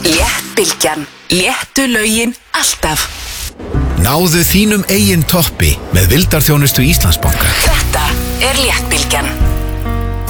Léttbylgjan. Léttu lögin alltaf. Náðu þínum eigin toppi með vildarþjónustu Íslandsbanka. Þetta Léttbylgjan.